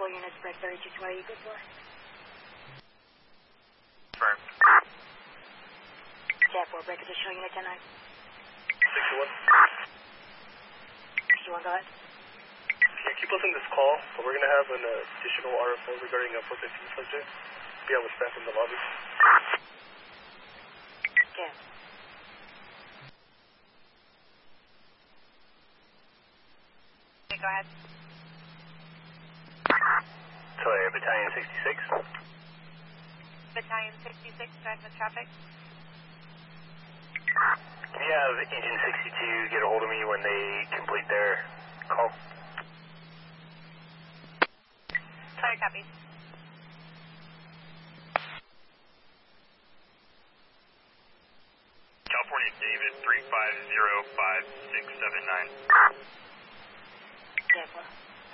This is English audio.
4 units, spread 3220, good boy. Confirmed. Tab 4, break additional unit 10-9. 61. 61, go ahead. Can you keep us in this call? So we're going to have an additional RFO regarding a 415 subject. Be able to staff in the lobby. Okay. Okay, go ahead. Sorry, Battalion 66. Battalion 66, drive the traffic. Can you have Engine 62 get a hold of me when they complete their call? Sorry, copy. California David 3505679. Tab 4.